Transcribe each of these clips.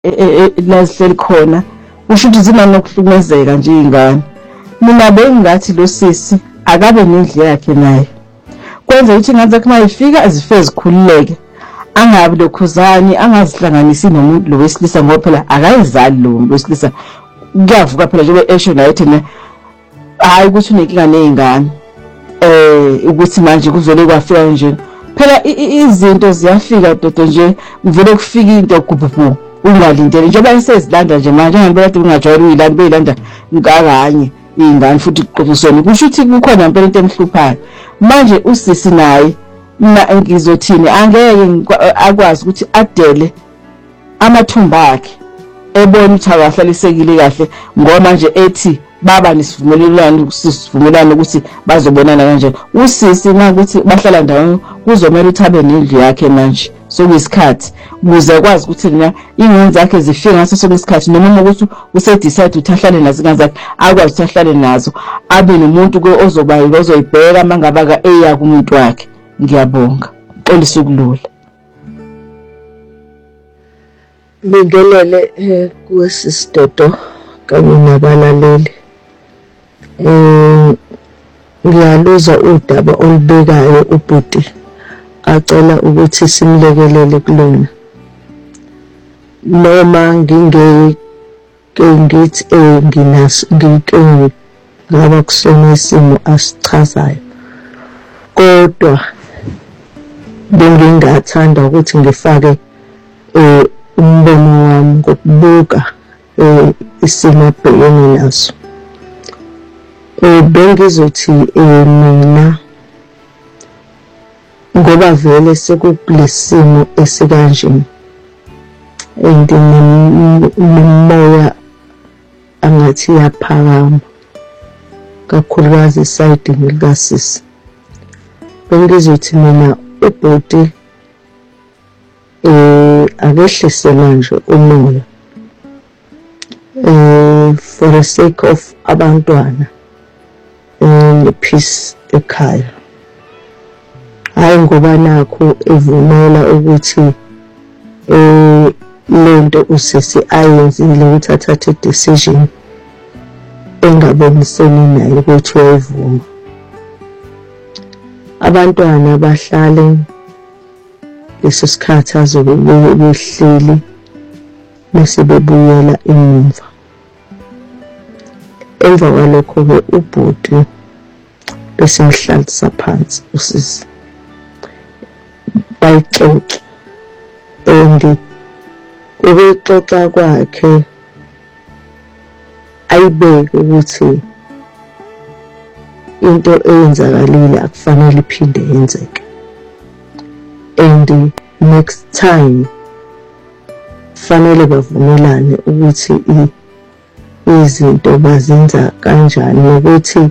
la sihleli khona usho ukuthi zinanokuhlukumezeka nje izingane. Mina bengathi lo sisi akabe nendlela yakhe naye kwenza ukuthi ingane zakhe mayifika azifike zikhululeke, angabi lokhuzani, angazihlanganisi nomuntu lo wesilisa ngoba phela akayizali lo muntu wesilisa. Kuyavuka phela njengoba esho naye thina hayi ukuthi unenkinga nezingane ukuthi manje kuzole kwafika nje phela izinto ziyafika dodo nje kuvele kufika into gububu ungalindele njengoba isezilanda nje manje ngibe kade ungajwayele uyilanda beyilanda ngakanye izingane futhi kuqophisweni kusho ukuthi kukhona impela into emhluphayo. Manje usisi naye mina ngizothini angeke akwazi ukuthi adele amathumba akhe ebona ukuthi akahlalisekile kahle ngoba manje ethi baba nisivumelelane ukuthi bazobonana kanjani. Usisi ukuthi bahlala ndawonye kuzomela ukuthi abe nendlu yakhe manje sokuyisikhathi ukuze akwazi ukuthi mina ingane zakhe zifike ngaso sokuyisikhathi noma ukuthi usedecide ukuthi ahlale nazo ingane zakhe akwazi ukuthi ahlale nazo abe nomuntu ozoyibheka mangaba eya kumuntu wakhe. Ngiyabonga, xolisa ukulula. Bingelele kuwesisidodo kanye nabalaleli. Ngiyaluza udaba olubekayo ubhuti acela ukuthi simlekelele kulona. Noma ngithi ngaba kusona isimo asichazayo, kodwa bengingathanda ukuthi ngifake umbono wami ngokubuka isimo abhekene naso. Bengizothi mina ngoba vele sekukulesimo esikanjeni nomoya angathi yaphakama kakhulukazi isayidini likasisi. Bengizothi mina ubhuti akehlise manje umoya for the sake of abantwana peace ekhaya. Hayi ngoba nakho evumela ukuthi lento usisi ayenzile ukuthi athathe decision engaboniseni naye ukuthi uyayivuma. Abantwana bahlale leso sikhathi azobe behleli bese bebuyela emuva. Emva kwalokho-ke ubhuti bese ngihlalisa phansi usisi bayixoxe and ukuyixoxa kwakhe ayibeke ukuthi into eyenzakalile akufanele iphinde yenzeke, and next time fanele bavumelane ukuthi izinto bazenza kanjani, nokuthi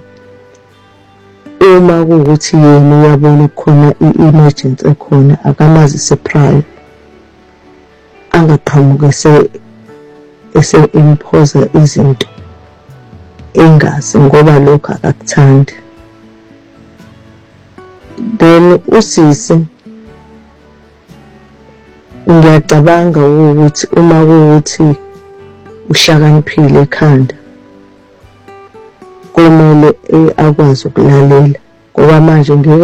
uma kuwukuthi yena uyabona khona i-emergency ekhona akamazise prior, angaqhamuke ese-impose izinto engazi ngoba lokho akakuthandi. Then usisi ngiyacabanga ukuthi uma kuwukuthi uhlakaniphile ekhanda kumele akwazi ukulalela, ngoba manje ngeke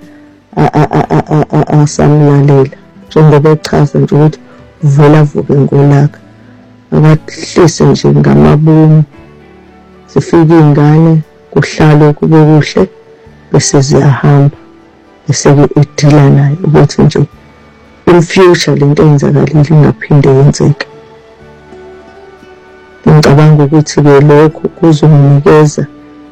asamlalela njengoba echaza nje ukuthi vele avuke ngolaka akahlise nje ngamabomu, zifike izingane kuhlale kube kuhle bese ziyahamba bese idila naye ukuthi nje in future lento eyenzakalile ingaphinde yenzeke. Ngicabanga ukuthi-ke lokho kuzomnikeza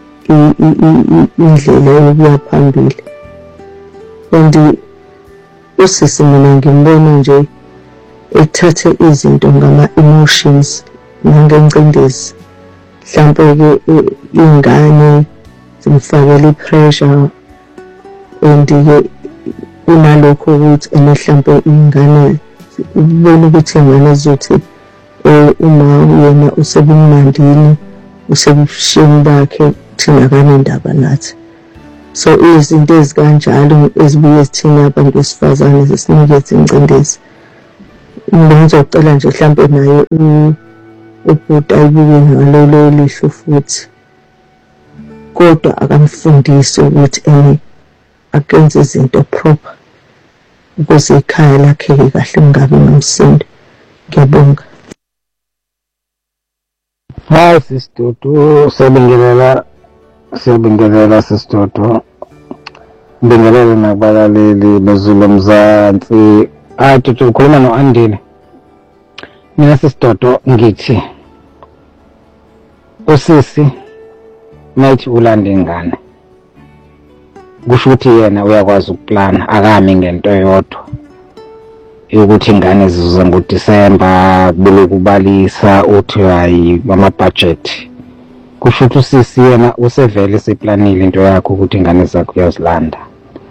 indlela yokuya phambili. And usisi mina ngimbona nje ethathe izinto ngama-emotions nangencindezi. Mhlawumpe-ke iy'ngane zimfakele i-pressure, and-ke kunalokho ukuthi mhlawumpe iy'ngane ubona ukuthi iy'ngane zizothi uma yena usebumnandini usebusheni bakhe thina kanendaba nathi. So izinto ezikanjalo ezibuye zithina abantu besifazane zisinikeze ingcindezi. Ngizocela nje mhlampe naye ubhuti ayibuke ngalolo lihlo futhi, kodwa akamfundisi ukuthi akenze izinto proper ukuze ikhaya lakheke kahle kungabi nomsindo. Ngiyabonga. Hayi sisidudu, siyabingelela sisidudu. Ngibingelele nakubalaleli bezulu Mzansi. Dudu ukhuluma no-Andile. Mina sisidudu ngithi usisi mayithi ulanda ingane, kusho ukuthi yena uyakwazi ukuplana, akami ngento yodwa yokuthi ingane zizuza ngoDisemba kubele kubalisa uthi hayi ama-budget. Kusho ukuthi usisi yena usevele seplanile into yakho ukuthi ingane zakho uyazilanda.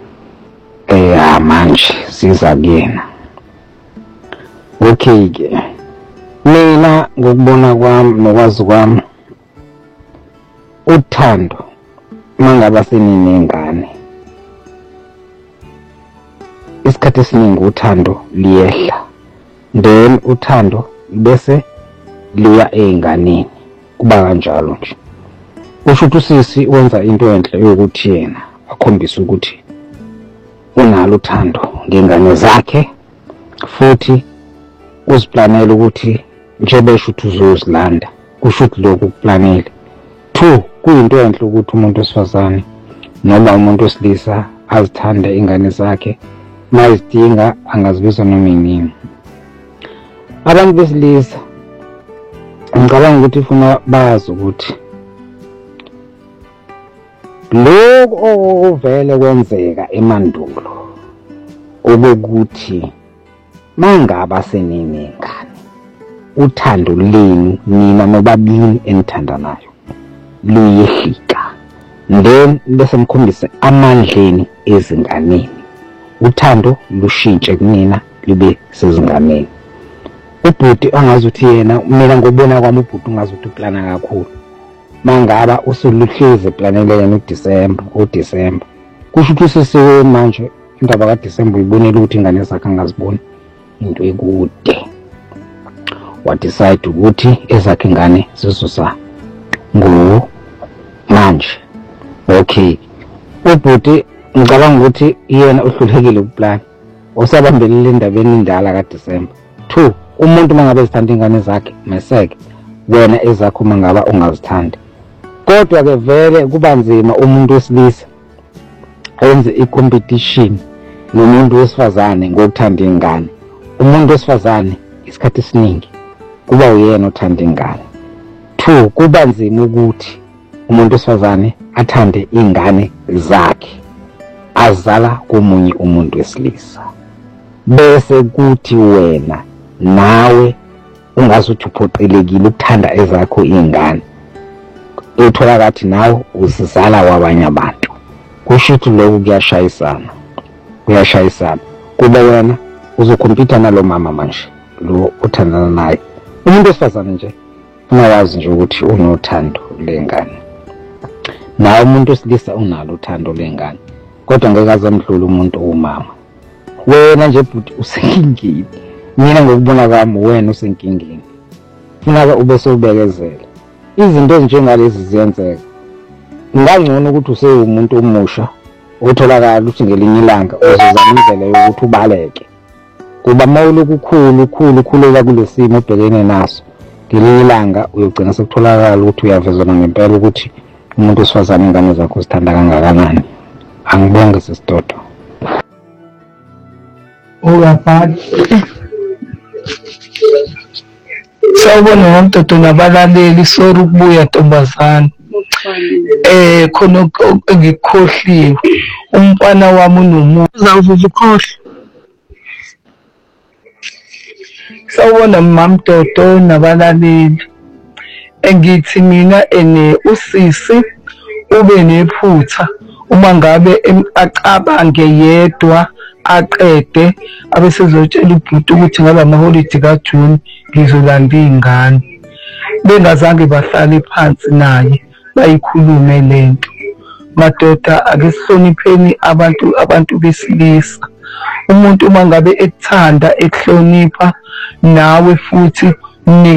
Manje siza kuyena. Okay-ke, mina ngokubona kwami nokwazi kwami, uthando mangaba seninengane, isikhathi esiningi uthando liyehla, then uthando bese liya ey'nganeni, kuba kanjalo nje. Kusho ukuthi usisi wenza into enhle yokuthi yena akhombise ukuthi unalo uthando ngengane zakhe, futhi uziplanela ukuthi njengoba esho ukuthi uzozilanda, kusho ukuthi lokhu ukuplanele. 2, kuyinto enhle ukuthi umuntu wesifazane noma umuntu wesilisa azithande ingane zakhe, mayizidinga angazibiza noma inini. Abantu besilisa ngicabanga ukuthi ufuna bazi ukuthi lokho okuvele kwenzeka emandulo okokuthi mangaba seninengane, uthando lenu nina nobabili enithandanayo luyehlika, then bese mkhombise amandleni ezinganeni, uthando lushintshe kunina libe sezinganeni. Ubhuti angazuthi yena, mina ngobona kwami ubhuti ungazuthi uplana kakhulu, mangaba usuluhleze planele yena uDisemba, kusho ukuthi usisiwe manje indaba kaDisemba uyibonela ukuthi ingane zakhe angaziboni, into ekude. Wadecide ukuthi ezakhe ingane zizoza manje. Okay, ubhuti ngicabanga ukuthi yena uhlulekile ukuplana, usabambelele endabeni indala kaDisemba. 2, umuntu mangabe ezithanda ingane zakhe meseke, wena ezakho mangaba ungazithandi. Kodwa ke vele kuba nzima umuntu wesilisa enze i-competition nomuntu wesifazane ngokuthanda ingane. Umuntu wesifazane isikhathi esiningi kuba uyena othanda ingane. 2, kuba nzima ukuthi umuntu wesifazane athande ingane zakhe azala komunye umuntu wesilisa, bese kuthi wena nawe ungazuthi uphoqelekile ukuthanda ezakho ingane, uthola kathi nawe uzizala wabanye abantu. Kusho ukuthi lokhu kuyashayisana, kuba wena uzokhompyutha nalo mama manje lo uthandana naye. Umuntu wesifazane nje ungawazi nje ukuthi unothando lengane, nawe umuntu wesilisa unalo uthando lengane, kodwa ngeke azamdlula umuntu umama. Wena nje bhuti usenkingeni, mina ngokubona kwami wena usenkingeni, funeka ube sewubekezela. Izinto ezinjengalezi ziyenzeka, ngangcono ukuthi usewumuntu omusha otholakala ukuthi ngelinye ilanga uzozama indlela yokuthi ubaleke, kuba mawulokhu khuleka kulesimo ubhekene naso, ngelinye ilanga uyogcina sekutholakala ukuthi uyavezwa ngempela ukuthi umuntu wesifazane ingane zakho zithanda kangakanani. Angibonge sisidodo. Sawubona ngomdodo nabalaleli, sorry ukubuya ntombazane. Khona engikhohliwe, umfana wami unomuntu uzawuvuza ukhohle. Sawubona mamdodo nabalaleli, engithi mina usisi ube nephutha uma ngabe acabange yedwa aqede abesezotshela ubhuti ukuthi ngala maholidi kaJune ngizolanda iy'ngane, bengazange bahlale phansi naye bayikhulume lento. Madoda, ake sihlonipheni abantu besilisa. Umuntu uma ngabe ekuthanda ekuhlonipha nawe futhi